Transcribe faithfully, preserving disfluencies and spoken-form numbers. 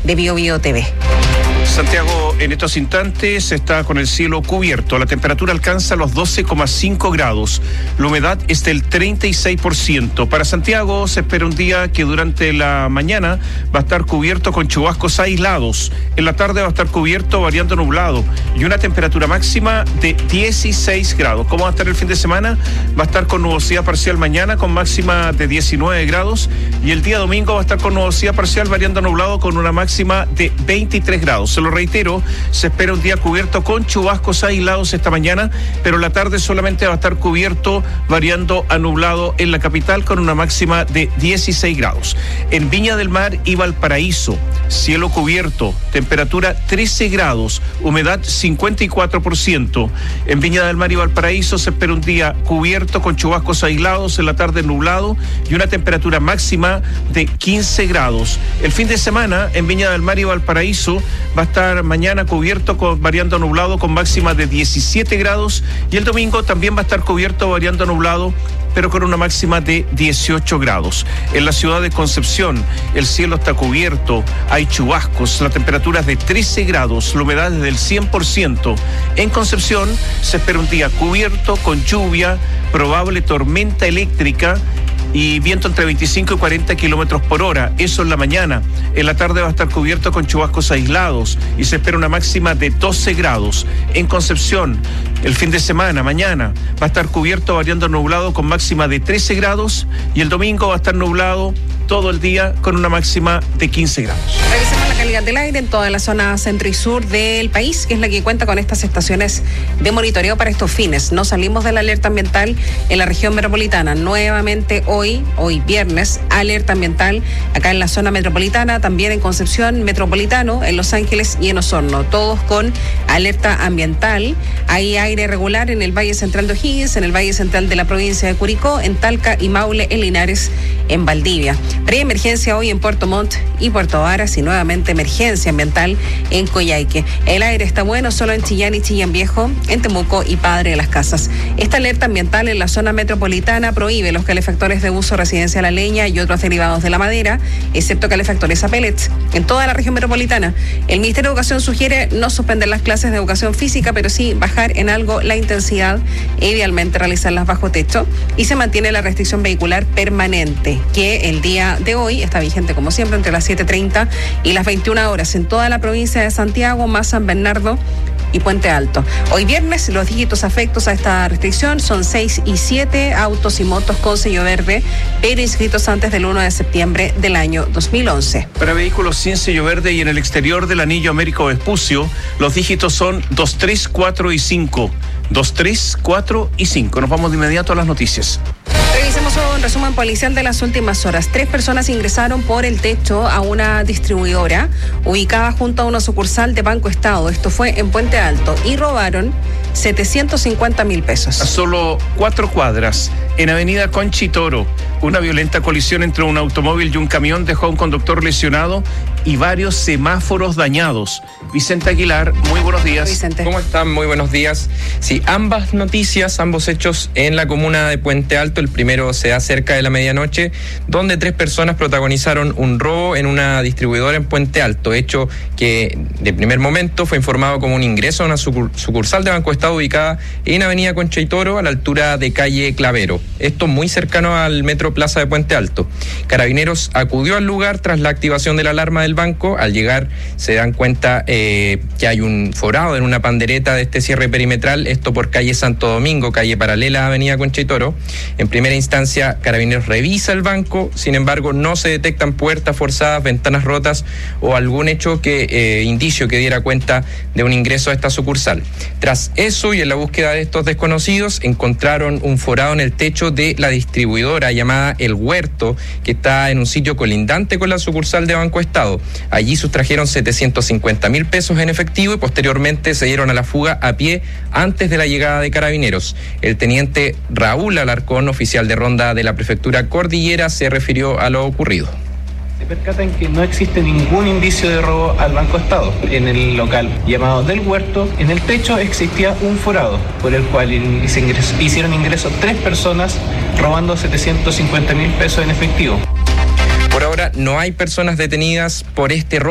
de Bio Bio T V. Santiago en estos instantes está con el cielo cubierto. La temperatura alcanza los doce coma cinco grados. La humedad es del treinta y seis por ciento. Para Santiago se espera un día que durante la mañana va a estar cubierto con chubascos aislados. En la tarde va a estar cubierto variando nublado y una temperatura máxima de dieciséis grados. ¿Cómo va a estar el fin de semana? Va a estar con nubosidad parcial mañana con máxima de diecinueve grados y el día domingo va a estar con nubosidad parcial variando nublado con una máxima de veintitrés grados. Se lo reitero, se espera un día cubierto con chubascos aislados esta mañana, pero la tarde solamente va a estar cubierto variando a nublado en la capital con una máxima de dieciséis grados. En Viña del Mar y Valparaíso, cielo cubierto, temperatura trece grados, humedad cincuenta y cuatro por ciento. En Viña del Mar y Valparaíso se espera un día cubierto con chubascos aislados, en la tarde nublado y una temperatura máxima de quince grados. El fin de semana en Viña del Mar y Valparaíso va a estar mañana cubierto con variando nublado con máxima de diecisiete grados y el domingo también va a estar cubierto variando nublado pero con una máxima de dieciocho grados. En la ciudad de Concepción el cielo está cubierto, hay chubascos, la temperatura es de trece grados, la humedad es del cien por ciento. En Concepción se espera un día cubierto con lluvia, probable tormenta eléctrica y viento entre veinticinco y cuarenta kilómetros por hora, eso en la mañana. En la tarde va a estar cubierto con chubascos aislados y se espera una máxima de doce grados. En Concepción, el fin de semana, mañana, va a estar cubierto variando nublado con máxima de trece grados y el domingo va a estar nublado todo el día con una máxima de quince grados. Revisemos la calidad del aire en toda la zona centro y sur del país, que es la que cuenta con estas estaciones de monitoreo para estos fines. No salimos de la alerta ambiental en la región metropolitana. Nuevamente hoy, hoy viernes, alerta ambiental acá en la zona metropolitana, también en Concepción Metropolitano, en Los Ángeles y en Osorno. Todos con alerta ambiental. Hay aire regular en el Valle Central de O'Higgins, en el Valle Central de la provincia de Curicó, en Talca y Maule, en Linares, en Valdivia. Pre-emergencia hoy en Puerto Montt y Puerto Varas y nuevamente emergencia ambiental en Coyhaique. El aire está bueno solo en Chillán y Chillán Viejo, en Temuco y Padre de las Casas. Esta alerta ambiental en la zona metropolitana prohíbe los calefactores de uso residencial a leña y otros derivados de la madera, excepto calefactores a pellets, en toda la región metropolitana. El Ministerio de Educación sugiere no suspender las clases de educación física, pero sí bajar en algo la intensidad e idealmente realizarlas bajo techo, y se mantiene la restricción vehicular permanente, que el día de hoy está vigente como siempre entre las siete treinta y las veintiuna horas en toda la provincia de Santiago, más San Bernardo y Puente Alto. Hoy viernes los dígitos afectos a esta restricción son seis y siete, autos y motos con sello verde, pero inscritos antes del uno de septiembre del año dos mil once. Para vehículos sin sello verde y en el exterior del anillo Américo Vespucio, los dígitos son dos, tres, cuatro y cinco. dos, tres, cuatro y cinco. Nos vamos de inmediato a las noticias. Revisemos un resumen policial de las últimas horas. Tres personas ingresaron por el techo a una distribuidora ubicada junto a una sucursal de Banco Estado. Esto fue en Puente Alto y robaron setecientos cincuenta mil pesos. A solo cuatro cuadras, en Avenida Conchitoro, una violenta colisión entre un automóvil y un camión dejó a un conductor lesionado y varios semáforos dañados. Vicente Aguilar, muy buenos días. Vicente. ¿Cómo están? Muy buenos días. Sí, ambas noticias, ambos hechos en la comuna de Puente Alto. El primero se da cerca de la medianoche, donde tres personas protagonizaron un robo en una distribuidora en Puente Alto, hecho que de primer momento fue informado como un ingreso a una sucursal de Banco Estado ubicada en Avenida Concha y Toro, a la altura de calle Clavero. Esto muy cercano al Metro Plaza de Puente Alto. Carabineros acudió al lugar tras la activación de la alarma del banco. Al llegar se dan cuenta eh, que hay un forado en una pandereta de este cierre perimetral, esto por calle Santo Domingo, calle paralela a Avenida Concha y Toro. En primera instancia, Carabineros revisa el banco, sin embargo no se detectan puertas forzadas, ventanas rotas o algún hecho que eh, indicio que diera cuenta de un ingreso a esta sucursal. Tras eso y en la búsqueda de estos desconocidos, encontraron un forado en el techo de la distribuidora llamada El Huerto, que está en un sitio colindante con la sucursal de Banco Estado. Allí sustrajeron setecientos cincuenta mil pesos en efectivo y posteriormente se dieron a la fuga a pie antes de la llegada de Carabineros. El teniente Raúl Alarcón, oficial de ronda de la prefectura Cordillera, se refirió a lo ocurrido. Se percatan que no existe ningún indicio de robo al Banco Estado. En el local llamado Del Huerto, en el techo existía un forado por el cual se ingres- hicieron ingreso tres personas robando setecientos cincuenta mil pesos en efectivo. Por ahora no hay personas detenidas por este robo.